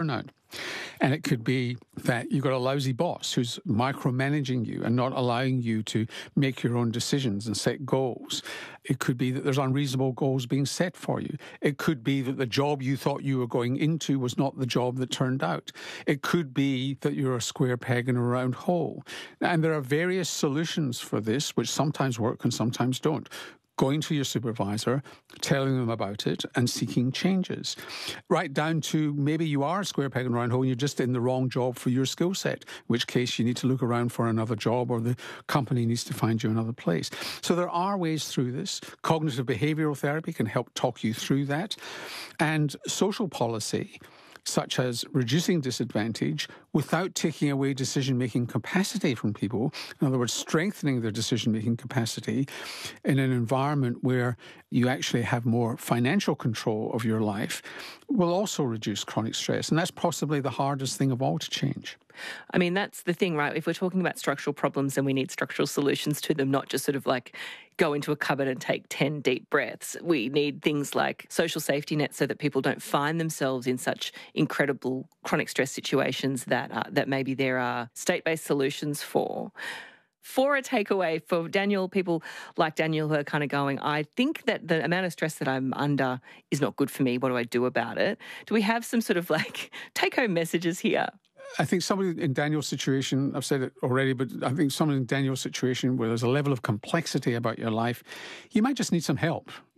burnout. And it could be that you've got a lousy boss who's micromanaging you and not allowing you to make your own decisions and set goals. It could be that there's unreasonable goals being set for you. It could be that the job you thought you were going into was not the job that turned out. It could be that you're a square peg in a round hole. And there are various solutions for this, which sometimes work and sometimes don't. Going to your supervisor, telling them about it and seeking changes. Right down to maybe you are a square peg in a round hole and you're just in the wrong job for your skill set, in which case you need to look around for another job or the company needs to find you another place. So there are ways through this. Cognitive behavioural therapy can help talk you through that. And social policy, such as reducing disadvantage without taking away decision-making capacity from people. In other words, strengthening their decision-making capacity in an environment where you actually have more financial control of your life will also reduce chronic stress. And that's possibly the hardest thing of all to change. I mean, that's the thing, right? If we're talking about structural problems, then we need structural solutions to them, not just sort of like go into a cupboard and take 10 deep breaths. We need things like social safety nets so that people don't find themselves in such incredible chronic stress situations that maybe there are state-based solutions for. For a takeaway for Daniel, people like Daniel who are kind of going, I think that the amount of stress that I'm under is not good for me. What do I do about it? Do we have some sort of like take-home messages here? I think somebody in Daniel's situation, I've said it already, but I think someone in Daniel's situation where there's a level of complexity about your life, you might just need some help